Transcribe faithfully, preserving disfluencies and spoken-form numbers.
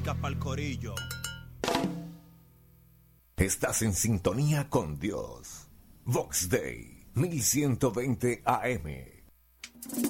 Dominica pa'l corillo. Estás en sintonía con Dios. Vox Day, mil ciento veinte A M.